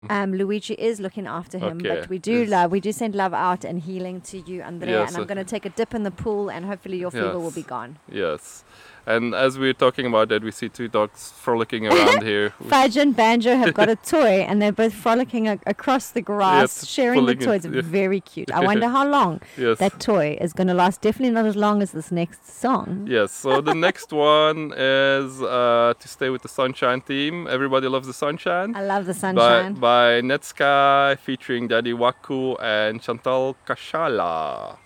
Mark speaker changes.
Speaker 1: Luigi is looking after him,
Speaker 2: Okay.
Speaker 1: but we do send love out and healing to you, Andrea.
Speaker 2: Yes,
Speaker 1: And I'm going to take a dip in the pool, and hopefully your fever will be
Speaker 2: yes.
Speaker 1: gone.
Speaker 2: Yes. And as we're talking about that, we see two dogs frolicking around here.
Speaker 1: Fudge and Banjo have got a toy, and they're both frolicking across the grass,
Speaker 2: Yes,
Speaker 1: sharing the
Speaker 2: pulling
Speaker 1: toy.
Speaker 2: it,
Speaker 1: It's
Speaker 2: yeah.
Speaker 1: very cute. I wonder how long
Speaker 2: Yes.
Speaker 1: that toy is going to last. Definitely not as long as this next song.
Speaker 2: Yes, so the next one is to stay with the Sunshine theme. Everybody loves the sunshine.
Speaker 1: I love the sunshine.
Speaker 2: By Netsky featuring Daddy Waku and Chantal Kashala.